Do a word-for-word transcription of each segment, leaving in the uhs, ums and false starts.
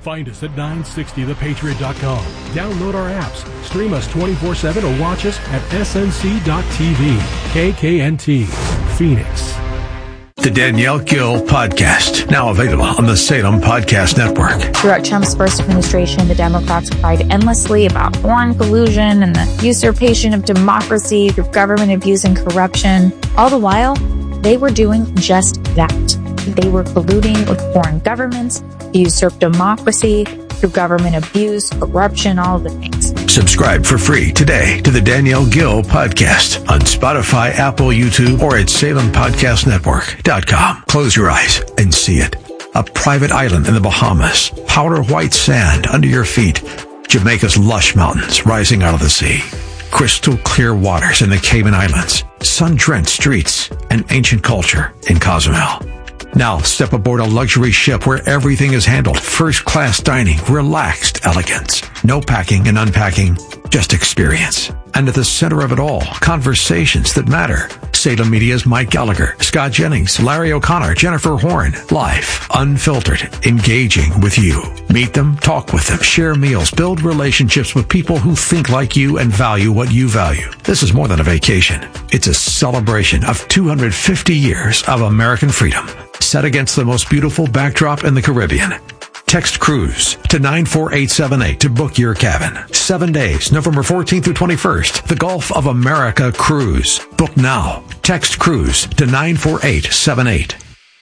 Find us at nine sixty the patriot dot com. Download our apps, stream us twenty-four seven, or watch us at S N C dot T V. K K N T, Phoenix. The Danielle Gill Podcast, now available on the Salem Podcast Network. Throughout Trump's first administration, the Democrats cried endlessly about foreign collusion and the usurpation of democracy through government abuse and corruption. All the while, they were doing just that. They were colluding with foreign governments to usurp democracy through government abuse, corruption, all of the things. Subscribe for free today to the Danielle Gill Podcast on Spotify, Apple, YouTube, or at Salem Podcast Network dot com. Close your eyes and see it. A private island in the Bahamas, powder white sand under your feet, Jamaica's lush mountains rising out of the sea, crystal clear waters in the Cayman Islands, sun-drenched streets, and ancient culture in Cozumel. Now step aboard a luxury ship where everything is handled. First-class dining, relaxed elegance. No packing and unpacking, just experience. And at the center of it all, conversations that matter. Salem Media's Mike Gallagher, Scott Jennings, Larry O'Connor, Jennifer Horn. Live, unfiltered, engaging with you. Meet them, talk with them, share meals, build relationships with people who think like you and value what you value. This is more than a vacation. It's a celebration of two hundred fifty years of American freedom, set against the most beautiful backdrop in the Caribbean. Text cruise to nine four eight seven eight to book your cabin. Seven days, November fourteenth through twenty-first. The Gulf of America Cruise. Book now. Text cruise to nine four eight seven eight.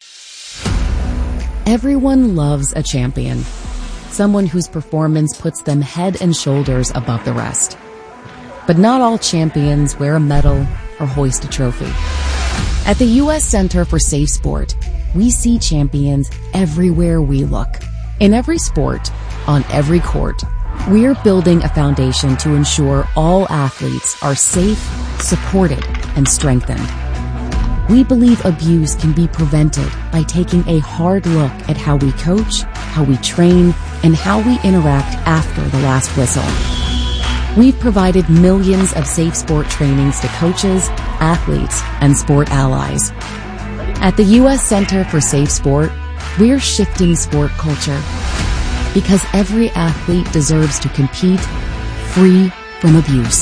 Everyone loves a champion. Someone whose performance puts them head and shoulders above the rest. But not all champions wear a medal or hoist a trophy. At the U S Center for Safe Sport, we see champions everywhere we look. In every sport, on every court, we're building a foundation to ensure all athletes are safe, supported, and strengthened. We believe abuse can be prevented by taking a hard look at how we coach, how we train, and how we interact after the last whistle. We've provided millions of safe sport trainings to coaches, athletes, and sport allies. At the U S Center for Safe Sport, we're shifting sport culture because every athlete deserves to compete free from abuse.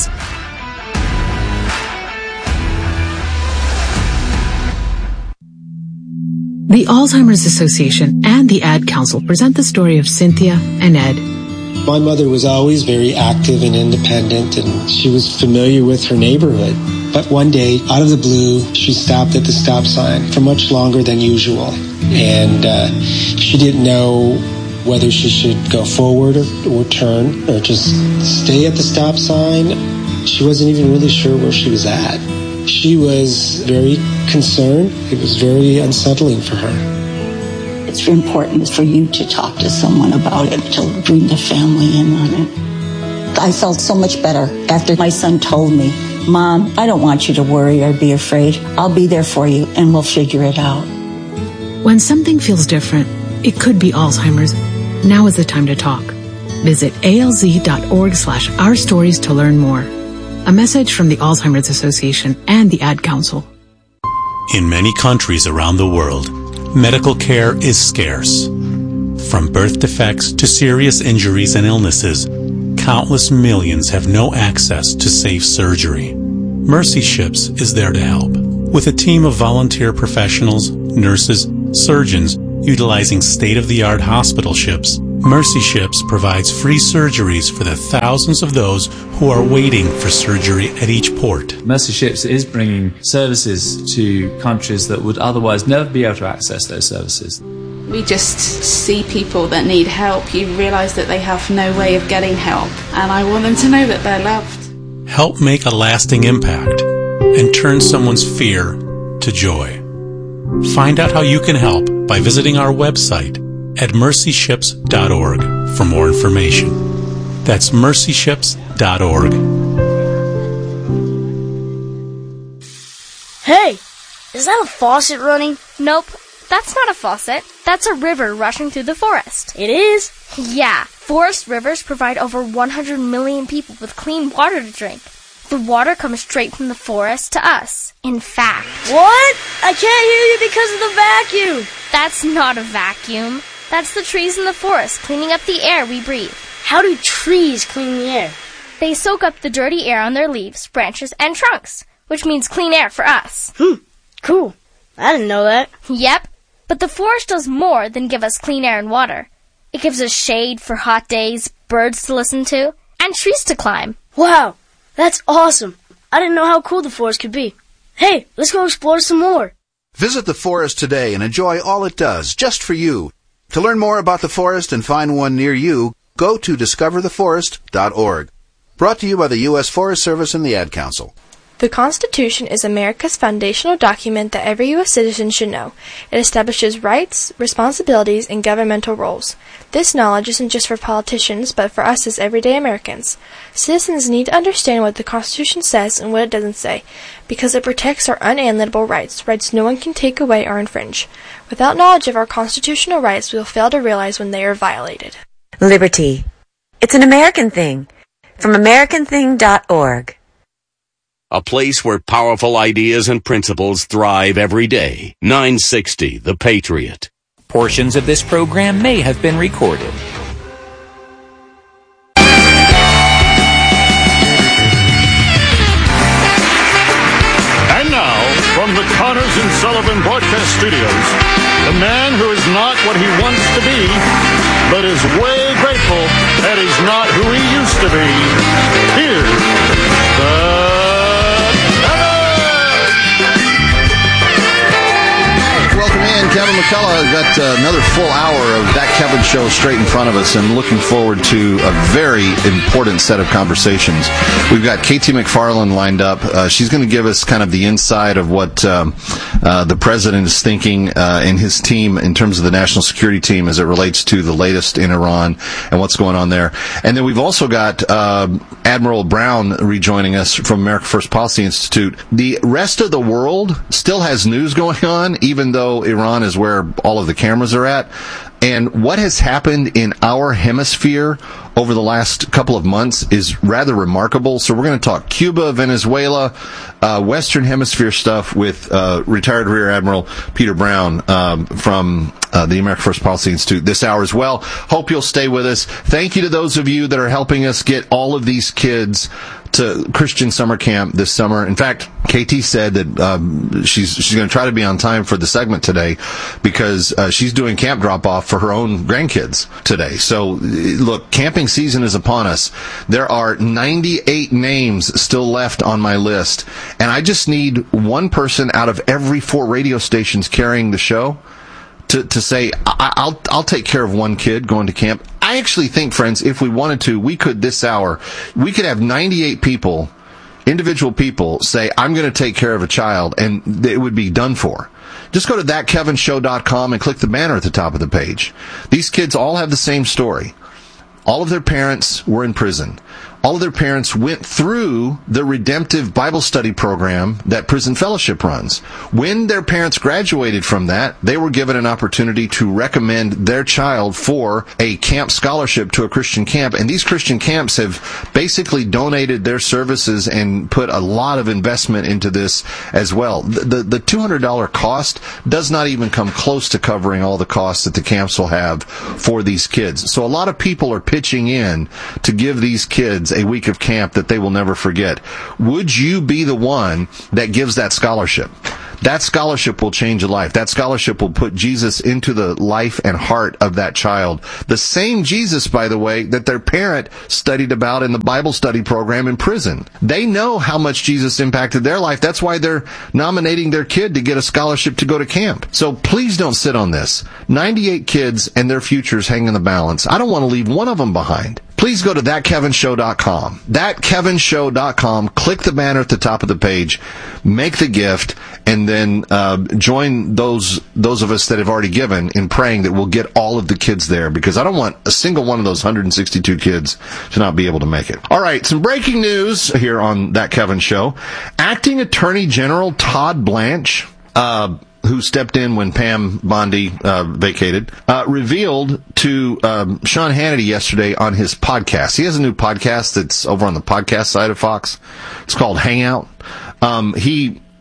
The Alzheimer's Association and the Ad Council present the story of Cynthia and Ed. My mother was always very active and independent, and she was familiar with her neighborhood. But one day, out of the blue, she stopped at the stop sign for much longer than usual. And uh, she didn't know whether she should go forward or, or turn or just stay at the stop sign. She wasn't even really sure where she was at. She was very concerned. It was very unsettling for her. It's important for you to talk to someone about it, to bring the family in on it. I felt so much better after my son told me, Mom, I don't want you to worry or be afraid. I'll be there for you and we'll figure it out. When something feels different, it could be Alzheimer's. Now is the time to talk. Visit alz.org slash our stories to learn more. A message from the Alzheimer's Association and the Ad Council. In many countries around the world, medical care is scarce. From birth defects to serious injuries and illnesses, countless millions have no access to safe surgery. Mercy Ships is there to help. With a team of volunteer professionals, nurses, surgeons, utilizing state-of-the-art hospital ships, Mercy Ships provides free surgeries for the thousands of those who are waiting for surgery at each port. Mercy Ships is bringing services to countries that would otherwise never be able to access those services. We just see people that need help. You realise that they have no way of getting help, and I want them to know that they're loved. Help make a lasting impact and turn someone's fear to joy. Find out how you can help by visiting our website at mercy ships dot org for more information. That's mercy ships dot org. Hey, is that a faucet running? Nope, that's not a faucet. That's a river rushing through the forest. It is? Yeah, forest rivers provide over one hundred million people with clean water to drink. The water comes straight from the forest to us. In fact... What? I can't hear you because of the vacuum. That's not a vacuum. That's the trees in the forest cleaning up the air we breathe. How do trees clean the air? They soak up the dirty air on their leaves, branches, and trunks, which means clean air for us. Hmm, cool. I didn't know that. Yep, but the forest does more than give us clean air and water. It gives us shade for hot days, birds to listen to, and trees to climb. Wow, that's awesome. I didn't know how cool the forest could be. Hey, let's go explore some more. Visit the forest today and enjoy all it does, just for you. To learn more about the forest and find one near you, go to discover the forest dot org. Brought to you by the U S Forest Service and the Ad Council. The Constitution is America's foundational document that every U S citizen should know. It establishes rights, responsibilities, and governmental roles. This knowledge isn't just for politicians, but for us as everyday Americans. Citizens need to understand what the Constitution says and what it doesn't say, because it protects our unalienable rights, rights no one can take away or infringe. Without knowledge of our constitutional rights, we will fail to realize when they are violated. Liberty. It's an American thing. From American Thing dot org. A place where powerful ideas and principles thrive every day. nine sixty The Patriot. Portions of this program may have been recorded. And now, from the Connors and Sullivan Broadcast Studios, the man who is not what he wants to be, but is way grateful that he's not who he used to be. Here's the Welcome in, Kevin McCullough. We've got uh, another full hour of That Kevin Show straight in front of us, and looking forward to a very important set of conversations. We've got Katie McFarland lined up. Uh, she's going to give us kind of the inside of what um, uh, the president is thinking uh, and his team in terms of the national security team as it relates to the latest in Iran and what's going on there. And then we've also got uh, Admiral Brown rejoining us from America First Policy Institute. The rest of the world still has news going on, even though Iran is where all of the cameras are at. And what has happened in our hemisphere over the last couple of months is rather remarkable. So we're going to talk Cuba, Venezuela, uh, Western Hemisphere stuff with uh, retired Rear Admiral Peter Brown um, from uh, the America First Policy Institute this hour as well. Hope you'll stay with us. Thank you to those of you that are helping us get all of these kids to Christian summer camp this summer. In fact, K T said that um, she's she's going to try to be on time for the segment today because uh, she's doing camp drop-off for her own grandkids today. So, look, camping season is upon us. There are ninety-eight names still left on my list, and I just need one person out of every four radio stations carrying the show to to say, I, I'll I'll take care of one kid going to camp. I actually think, friends, if we wanted to, we could this hour, we could have ninety-eight people, individual people, say, I'm going to take care of a child, and it would be done for. Just go to that kevin show dot com and click the banner at the top of the page. These kids all have the same story. All of their parents were in prison. All of their parents went through the redemptive Bible study program that Prison Fellowship runs. When their parents graduated from that, they were given an opportunity to recommend their child for a camp scholarship to a Christian camp. And these Christian camps have basically donated their services and put a lot of investment into this as well. The, the, the two hundred dollars cost does not even come close to covering all the costs that the camps will have for these kids. So a lot of people are pitching in to give these kids a week of camp that they will never forget. Would you be the one that gives that scholarship? That scholarship will change a life. That scholarship will put Jesus into the life and heart of that child. The same Jesus, by the way, that their parent studied about in the Bible study program in prison. They know how much Jesus impacted their life. That's why they're nominating their kid to get a scholarship to go to camp. So please don't sit on this. ninety-eight kids and their futures hang in the balance. I don't want to leave one of them behind. Please go to that kevin show dot com. that kevin show dot com. Click the banner at the top of the page. Make the gift, and then uh, join those those of us that have already given in praying that we'll get all of the kids there, because I don't want a single one of those one hundred sixty-two kids to not be able to make it. All right, some breaking news here on That Kevin Show. Acting Attorney General Todd Blanche, uh, who stepped in when Pam Bondi uh, vacated, uh, revealed to um, Sean Hannity yesterday on his podcast. He has a new podcast that's over on the podcast side of Fox. It's called Hangout. Um, he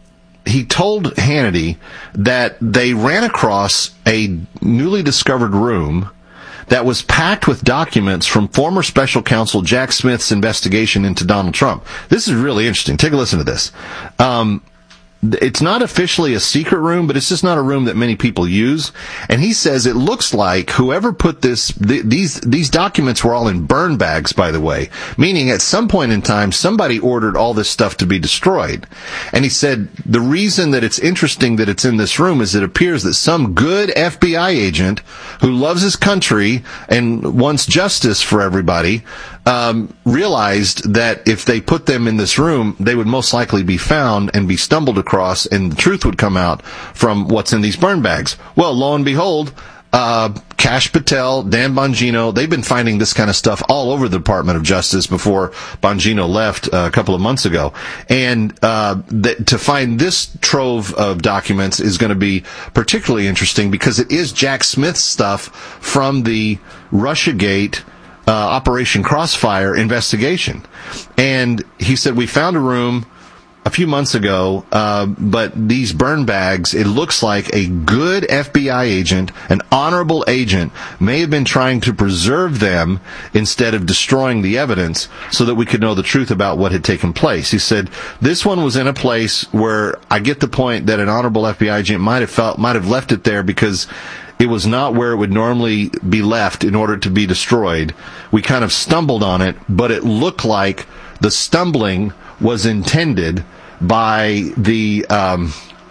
he told Hannity that they ran across a newly discovered room that was packed with documents from former special counsel Jack Smith's investigation into Donald Trump. This is really interesting. Take a listen to this. Um, It's not officially a secret room, but it's just not a room that many people use. And he says it looks like whoever put this, th- these, these documents were all in burn bags, by the way, meaning at some point in time, somebody ordered all this stuff to be destroyed. And he said the reason that it's interesting that it's in this room is it appears that some good F B I agent who loves his country and wants justice for everybody, um, realized that if they put them in this room, they would most likely be found and be stumbled across, and the truth would come out from what's in these burn bags. Well, lo and behold, uh, Kash Patel, Dan Bongino, they've been finding this kind of stuff all over the Department of Justice before Bongino left uh, a couple of months ago. And uh, th- to find this trove of documents is going to be particularly interesting because it is Jack Smith's stuff from the Russiagate uh, Operation Crossfire investigation. And he said, we found a room a few months ago, uh, but these burn bags, it looks like a good F B I agent, an honorable agent, may have been trying to preserve them instead of destroying the evidence so that we could know the truth about what had taken place. He said, this one was in a place where I get the point that an honorable F B I agent might have felt, might have left it there because it was not where it would normally be left in order to be destroyed. We kind of stumbled on it, but it looked like the stumbling was intended by the um,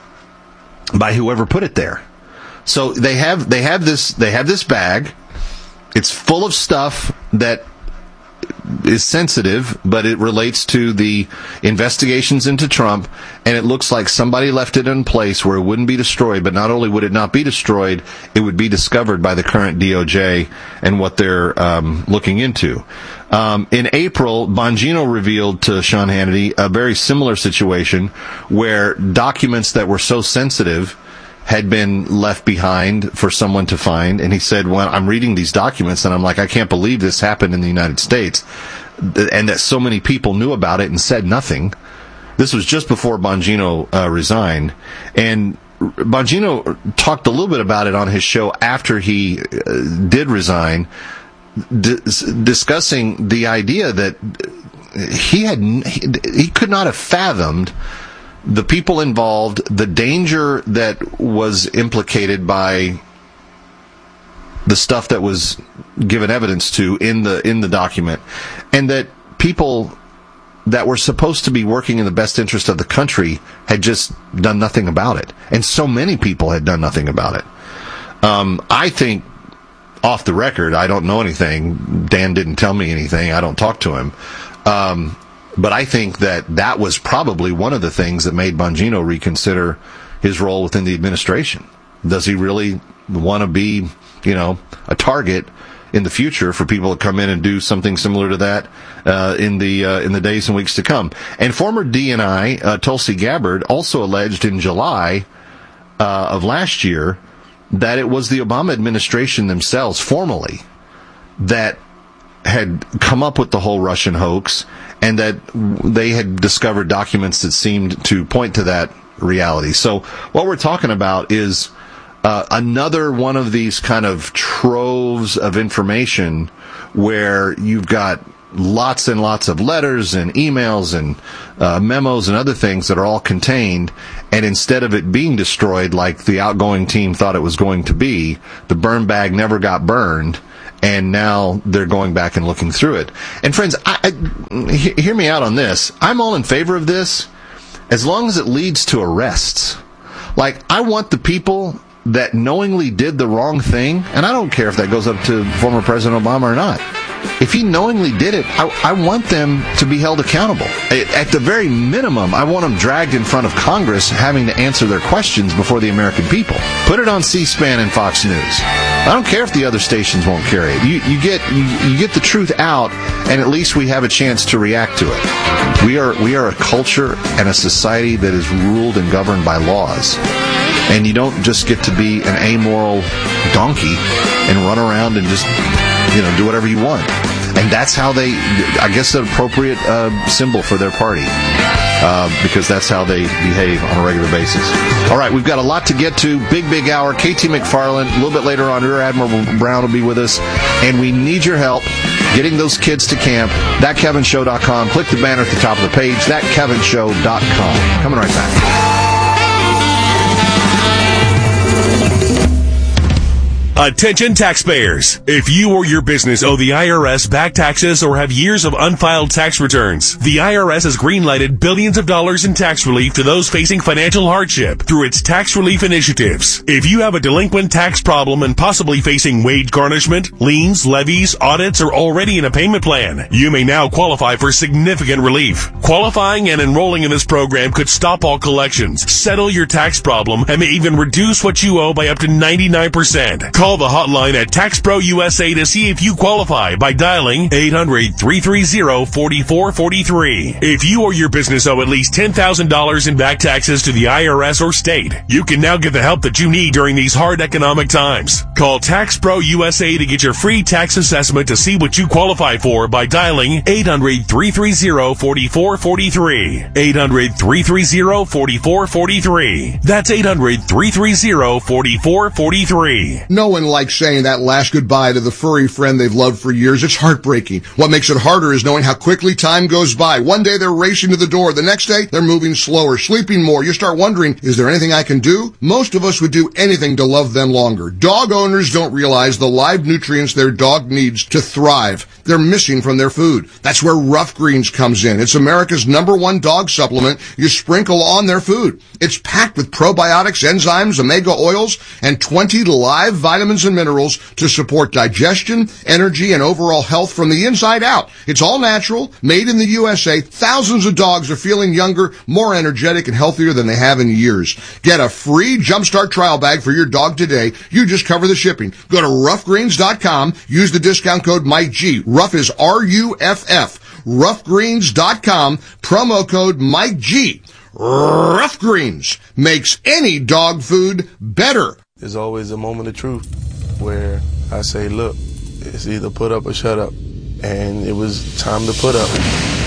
by whoever put it there. So they have they have this they have this bag. It's full of stuff that is sensitive, but it relates to the investigations into Trump, and it looks like somebody left it in place where it wouldn't be destroyed, but not only would it not be destroyed, it would be discovered by the current D O J and what they're um, looking into. Um, in April, Bongino revealed to Sean Hannity a very similar situation where documents that were so sensitive had been left behind for someone to find. And he said, well, I'm reading these documents and I'm like, I can't believe this happened in the United States and that so many people knew about it and said nothing. This was just before Bongino uh, resigned. And Bongino talked a little bit about it on his show after he uh, did resign, d- discussing the idea that he had he, he could not have fathomed the people involved, the danger that was implicated by the stuff that was given evidence to in the in the document, and that people that were supposed to be working in the best interest of the country had just done nothing about it. And so many people had done nothing about it. Um, I think, off the record, I don't know anything. Dan didn't tell me anything. I don't talk to him. Um, but I think that that was probably one of the things that made Bongino reconsider his role within the administration. Does he really want to be, you know, a target in the future for people to come in and do something similar to that uh, in the uh, in the days and weeks to come? And former D N I uh, Tulsi Gabbard also alleged in July uh, of last year that it was the Obama administration themselves, formally, that had come up with the whole Russian hoax, and that they had discovered documents that seemed to point to that reality. So what we're talking about is uh, another one of these kind of troves of information where you've got lots and lots of letters and emails and uh, memos and other things that are all contained, and instead of it being destroyed like the outgoing team thought it was going to be, the burn bag never got burned, and now they're going back and looking through it. And friends, I, I, hear me out on this. I'm all in favor of this as long as it leads to arrests. Like, I want the people that knowingly did the wrong thing, and I don't care if that goes up to former President Obama or not. If he knowingly did it, I, I want them to be held accountable. At the very minimum, I want them dragged in front of Congress having to answer their questions before the American people. Put it on C-SPAN and Fox News. I don't care if the other stations won't carry it. You, you get you, you get the truth out, and at least we have a chance to react to it. We are we are a culture and a society that is ruled and governed by laws. And you don't just get to be an amoral donkey and run around and just, you know, do whatever you want. And that's how they, I guess, an appropriate uh, symbol for their party. uh, because that's how they behave on a regular basis. All right, we've got a lot to get to. Big, big hour. K T McFarland. A little bit later on, Rear Admiral Brown will be with us. And we need your help getting those kids to camp. that kevin show dot com. Click the banner at the top of the page. that kevin show dot com. Coming right back. Attention taxpayers. If you or your business owe the I R S back taxes or have years of unfiled tax returns, the I R S has greenlighted billions of dollars in tax relief to those facing financial hardship through its tax relief initiatives. If you have a delinquent tax problem and possibly facing wage garnishment, liens, levies, audits, or already in a payment plan, you may now qualify for significant relief. Qualifying and enrolling in this program could stop all collections, settle your tax problem, and may even reduce what you owe by up to ninety-nine percent. Call the hotline at TaxPro U S A to see if you qualify by dialing eight hundred, three three zero, four four four three. If you or your business owe at least ten thousand dollars in back taxes to the I R S or state, you can now get the help that you need during these hard economic times. Call TaxPro U S A to get your free tax assessment to see what you qualify for by dialing eight hundred, three three zero, four four four three. eight hundred, three three zero, four four four three. That's eight hundred, three three zero, four four four three. No one likes saying that last goodbye to the furry friend they've loved for years. It's heartbreaking. What makes it harder is knowing how quickly time goes by. One day they're racing to the door. The next day they're moving slower, sleeping more. You start wondering, is there anything I can do? Most of us would do anything to love them longer. Dog owners don't realize the live nutrients their dog needs to thrive. They're missing from their food. That's where Rough Greens comes in. It's America's number one dog supplement you sprinkle on their food. It's packed with probiotics, enzymes, omega oils, and twenty live vitamins and minerals to support digestion, energy, and overall health from the inside out. It's all natural, made in the U S A. Thousands of dogs are feeling younger, more energetic, and healthier than they have in years. Get a free Jumpstart trial bag for your dog today. You just cover the shipping. Go to rough greens dot com. Use the discount code Mike G. Rough is R U F F. rough greens dot com. Promo code Mike G. Rough Greens makes any dog food better. There's always a moment of truth where I say, look, it's either put up or shut up. And it was time to put up.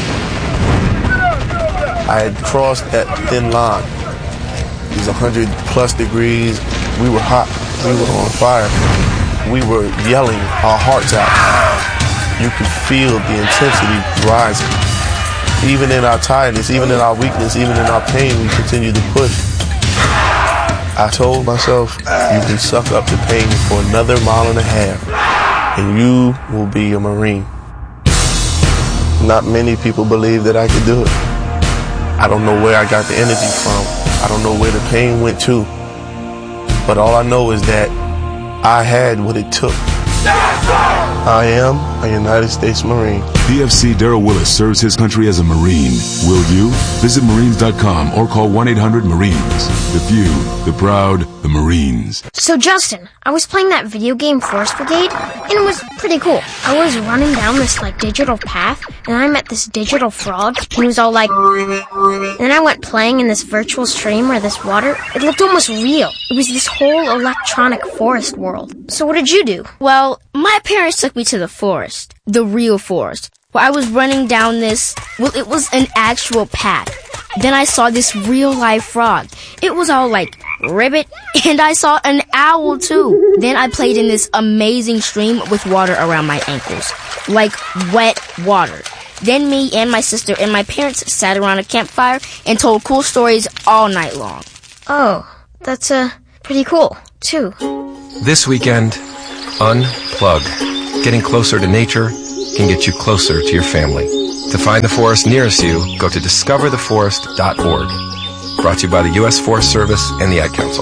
I had crossed that thin line. It was one hundred plus degrees. We were hot. We were on fire. We were yelling our hearts out. You could feel the intensity rising. Even in our tiredness, even in our weakness, even in our pain, we continued to push. I told myself, you can suck up the pain for another mile and a half, and you will be a Marine. Not many people believe that I could do it. I don't know where I got the energy from. I don't know where the pain went to. But all I know is that I had what it took. I am a United States Marine. P F C Darrell Willis serves his country as a Marine. Will you? Visit marines dot com or call one eight hundred marines. The few, the proud, the Marines. So, Justin, I was playing that video game Force Brigade, and it was pretty cool. I was running down this, like, digital path, and I met this digital frog, and he was all like... And then I went playing in this virtual stream where this water, it looked almost real. It was this whole electronic forest world. So what did you do? Well, my parents took me to the forest. The real forest. Where I was running down this... Well, it was an actual path. Then I saw this real-life frog. It was all like, ribbit, and I saw an owl, too. Then I played in this amazing stream with water around my ankles. Like wet water. Then me and my sister and my parents sat around a campfire and told cool stories all night long. Oh, that's, uh, pretty cool, too. This weekend, unplug. Getting closer to nature can get you closer to your family. To find the forest nearest you, go to discover the forest dot org. Brought to you by the U S Forest Service and the Ad Council.